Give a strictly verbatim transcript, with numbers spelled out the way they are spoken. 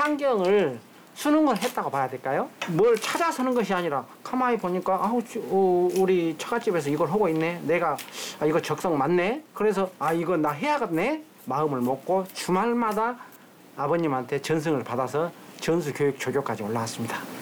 환경을 수능을 했다고 봐야 될까요? 뭘 찾아서는 것이 아니라 가만히 보니까 아우 어, 우리 처갓집에서 이걸 하고 있네. 내가 아, 이거 적성 맞네. 그래서 아 이거 나 해야겠네. 마음을 먹고 주말마다 아버님한테 전승을 받아서 전수 교육 조교까지 올라왔습니다.